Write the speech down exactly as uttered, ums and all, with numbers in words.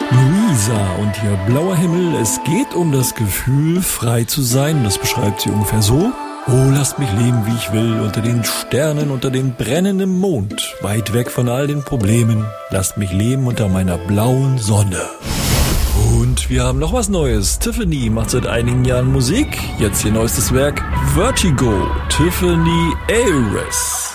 Luisa und ihr blauer Himmel, es geht um das Gefühl, frei zu sein. Das beschreibt sie ungefähr so. Oh, lasst mich leben, wie ich will, unter den Sternen, unter dem brennenden Mond, weit weg von all den Problemen. Lasst mich leben unter meiner blauen Sonne. Und wir haben noch was Neues. Tiffany macht seit einigen Jahren Musik. Jetzt ihr neuestes Werk Vertigo, Tiffany Ayres.